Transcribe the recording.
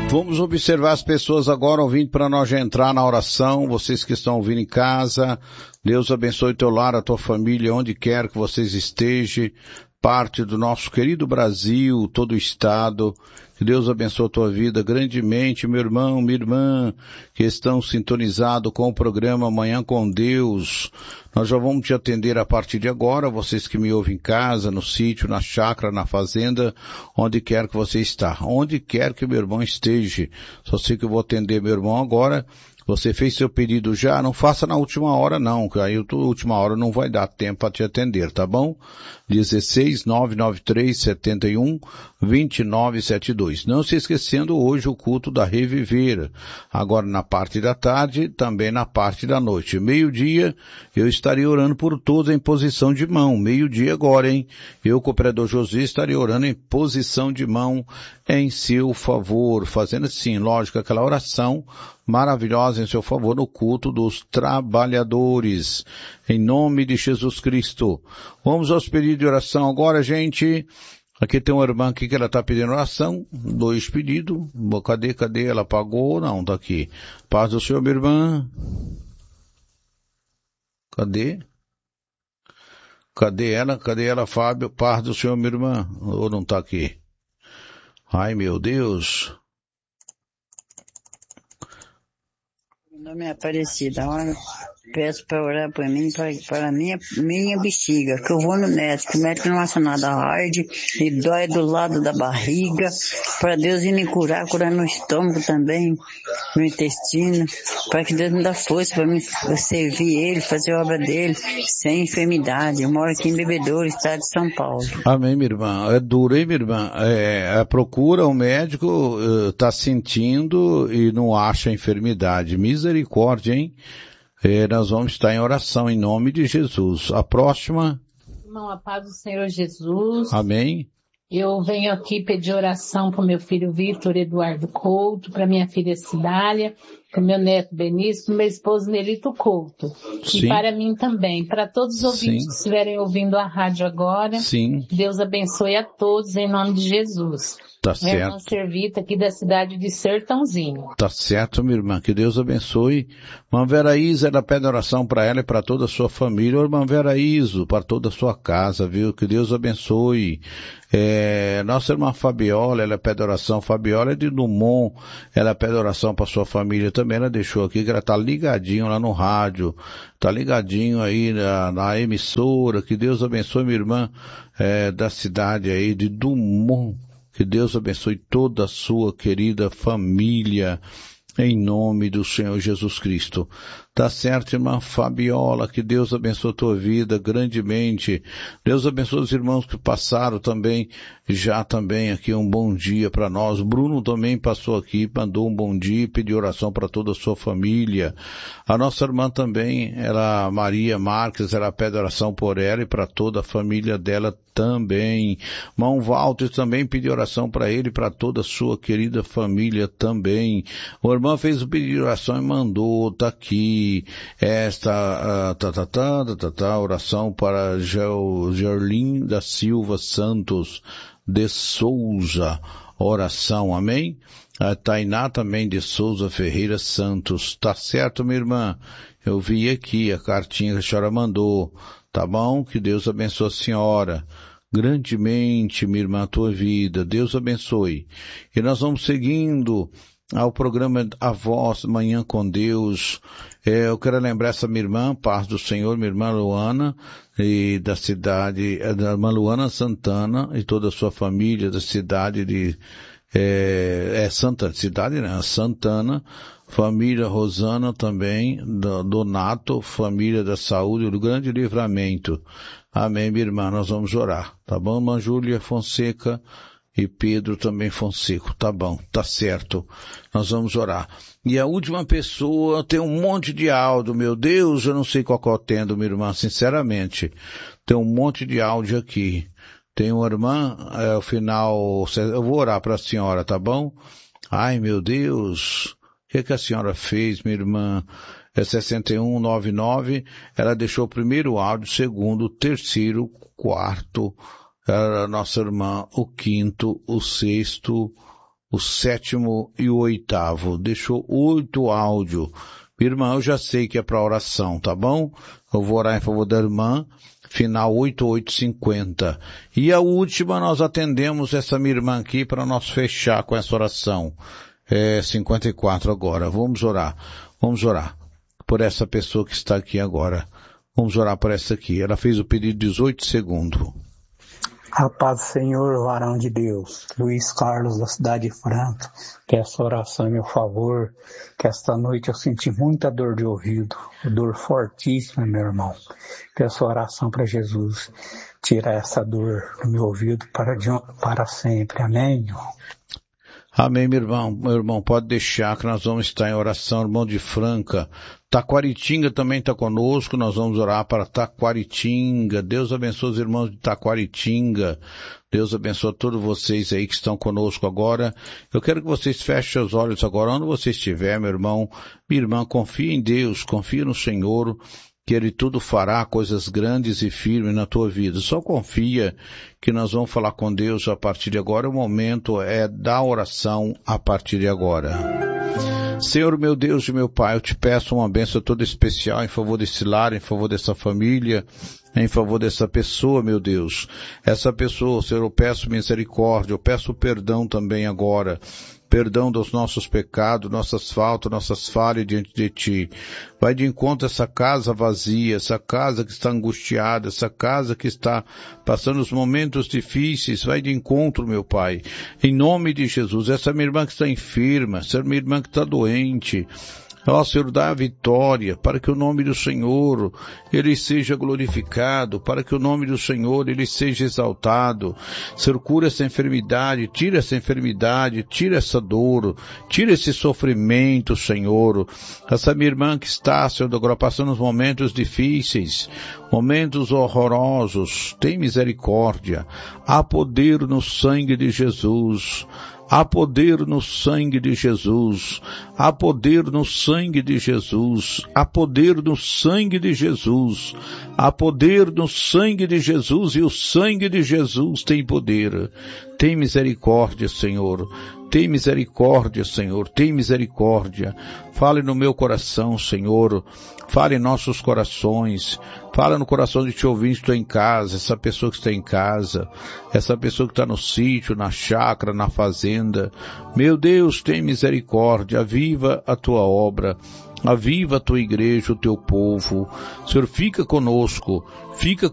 Vamos observar as pessoas agora ouvindo para nós já entrar na oração. Vocês que estão ouvindo em casa, Deus abençoe teu lar, a tua família, onde quer que vocês estejam, parte do nosso querido Brasil, todo o estado. Que Deus abençoe a tua vida grandemente, meu irmão, minha irmã, que estão sintonizados com o programa Manhã com Deus. Nós já vamos te atender a partir de agora, vocês que me ouvem em casa, no sítio, na chácara, na fazenda, onde quer que você está, onde quer que meu irmão esteja. Só sei que eu vou atender meu irmão agora. Você fez seu pedido já? Não faça na última hora não, que aí a última hora não vai dar tempo para te atender, tá bom? 16-993-71-2972. Não se esquecendo hoje o culto da Reviver. Agora na parte da tarde, também na parte da noite. Meio-dia, eu estarei orando por todos em posição de mão. Meio-dia agora, hein? Eu, cooperador José, estarei orando em posição de mão em seu favor, fazendo assim, lógico, aquela oração maravilhosa em seu favor no culto dos trabalhadores. Em nome de Jesus Cristo. Vamos aos pedidos de oração agora, gente. Aqui tem uma irmã aqui que ela está pedindo oração. 2 pedidos. Cadê? Ela apagou? Não, tá aqui. Paz do Senhor, minha irmã. Cadê ela, Fábio? Paz do Senhor, minha irmã. Ou não tá aqui? Ai, meu Deus. Meu nome é Aparecida. Peço para orar por mim, para minha bexiga, que eu vou no médico. O médico não acha nada hard, e dói do lado da barriga. Para Deus ir me curar no estômago também, no intestino. Para que Deus me dê força para me servir Ele, fazer a obra dele, sem enfermidade. Eu moro aqui em Bebedouro, estado de São Paulo. Amém, minha irmã. É duro, hein, minha irmã? Procura o médico, tá sentindo e não acha enfermidade. Misericórdia, hein? Nós vamos estar em oração em nome de Jesus. A próxima. Irmão, a paz do Senhor Jesus. Amém. Eu venho aqui pedir oração para o meu filho Vitor Eduardo Couto, para minha filha Cidália, para o meu neto Benício, para o meu esposo Nelito Couto. Sim. E para mim também, para todos os ouvintes que estiverem ouvindo a rádio agora. Sim. Deus abençoe a todos em nome de Jesus. Tá certo. Minha irmã Servita aqui da cidade de Sertãozinho. Tá certo, minha irmã. Que Deus abençoe. Irmã Vera Isa, ela pede oração para ela e para toda a sua família. Irmã Vera Iso, para toda a sua casa, viu? Que Deus abençoe. Nossa irmã Fabiola, ela pede oração. Fabiola é de Dumont. Ela pede oração para sua família também. Ela deixou aqui que ela tá ligadinho lá no rádio. Tá ligadinho aí na emissora. Que Deus abençoe, minha irmã, da cidade aí de Dumont. Que Deus abençoe toda a sua querida família, em nome do Senhor Jesus Cristo. Tá certo, irmã Fabiola, que Deus abençoe a tua vida grandemente. Deus abençoe os irmãos que passaram também, já também aqui um bom dia para nós. Bruno também passou aqui, mandou um bom dia, pediu oração para toda a sua família. A nossa irmã também, Maria Marques, ela pede oração por ela e para toda a família dela também. Irmão Walter também pediu oração para ele e para toda a sua querida família também. O irmão fez o pedido de oração e mandou, tá aqui. Esta oração para Gerlin da Silva Santos de Souza, oração, amém? A Tainá também de Souza Ferreira Santos, tá certo, minha irmã? Eu vi aqui a cartinha que a senhora mandou, tá bom? Que Deus abençoe a senhora grandemente, minha irmã, a tua vida, Deus abençoe. E nós vamos seguindo ao programa A Voz, Manhã com Deus. Eu quero lembrar essa minha irmã, paz do Senhor, minha irmã Luana, e da cidade, da irmã Luana Santana, e toda a sua família da cidade de, Santana, família Rosana também, Donato, família da saúde, do Grande Livramento. Amém, minha irmã, nós vamos orar, tá bom, irmã Júlia Fonseca? E Pedro também Fonseca, tá bom, tá certo, nós vamos orar. E a última pessoa tem um monte de áudio, meu Deus, eu não sei qual que eu atendo, minha irmã, sinceramente, tem um monte de áudio aqui. Tem uma irmã, ao final, eu vou orar para a senhora, tá bom? Ai, meu Deus, o que a senhora fez, minha irmã? É 6199, ela deixou o primeiro áudio, o segundo, o terceiro, o quarto, era a nossa irmã, o quinto, o sexto, o 7º e o 8º. Deixou 8 áudios. Minha irmã, eu já sei que é para oração, tá bom? Eu vou orar em favor da irmã, final 8850. E a última nós atendemos essa minha irmã aqui para nós fechar com essa oração. 54 agora. Vamos orar por essa pessoa que está aqui agora. Vamos orar por essa aqui. Ela fez o pedido 18 segundos. A paz do Senhor, varão de Deus, Luiz Carlos da cidade de Franca, que essa oração é meu favor, que esta noite eu senti muita dor de ouvido, dor fortíssima, meu irmão, que essa oração para Jesus tira essa dor do meu ouvido para sempre, amém? Amém, meu irmão, pode deixar que nós vamos estar em oração, irmão de Franca. Taquaritinga também está conosco, nós vamos orar para Taquaritinga. Deus abençoe os irmãos de Taquaritinga. Deus abençoe todos vocês aí que estão conosco agora. Eu quero que vocês fechem os olhos agora, onde você estiver, meu irmão, minha irmã, confia em Deus, confia no Senhor, que Ele tudo fará, coisas grandes e firmes na tua vida. Só confia que nós vamos falar com Deus a partir de agora. O momento é da oração a partir de agora. Senhor, meu Deus e meu Pai, eu te peço uma bênção toda especial em favor desse lar, em favor dessa família, em favor dessa pessoa, meu Deus. Essa pessoa, Senhor, eu peço misericórdia, eu peço perdão também agora. Perdão dos nossos pecados, nossas faltas, nossas falhas diante de Ti. Vai de encontro a essa casa vazia, essa casa que está angustiada, essa casa que está passando os momentos difíceis. Vai de encontro, meu Pai. Em nome de Jesus. Essa minha irmã que está enferma, essa minha irmã que está doente. Ó Senhor, dá a vitória, para que o nome do Senhor, Ele seja glorificado, para que o nome do Senhor, Ele seja exaltado. Senhor, cura essa enfermidade, tira essa dor, tira esse sofrimento, Senhor. Essa minha irmã que está, Senhor, agora passando os momentos difíceis, momentos horrorosos, tem misericórdia. Há poder no sangue de Jesus. Há poder no sangue de Jesus, há poder no sangue de Jesus, há poder no sangue de Jesus, há poder no sangue de Jesus, e o sangue de Jesus tem poder. Tem misericórdia, Senhor. Tem misericórdia, Senhor. Tem misericórdia. Fale no meu coração, Senhor. Fale em nossos corações. Fala no coração de te ouvir que estou em casa, essa pessoa que está em casa, essa pessoa que está no sítio, na chácara, na fazenda. Meu Deus, tem misericórdia. Aviva a tua obra. Aviva a tua igreja, o teu povo. Senhor, fica conosco. Fica